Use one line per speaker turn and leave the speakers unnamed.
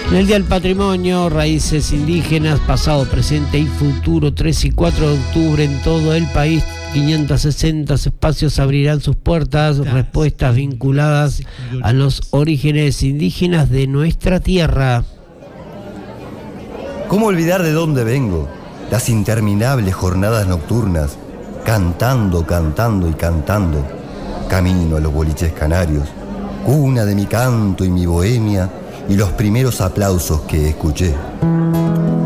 En el Día del Patrimonio, Raíces Indígenas, pasado, presente y futuro, 3 y 4 de octubre en todo el país, 560 espacios abrirán sus puertas, respuestas vinculadas a los orígenes indígenas de nuestra tierra.
¿Cómo olvidar de dónde vengo? Las interminables jornadas nocturnas, cantando, cantando y cantando, camino a los boliches canarios, cuna de mi canto y mi bohemia, y los primeros aplausos que escuché.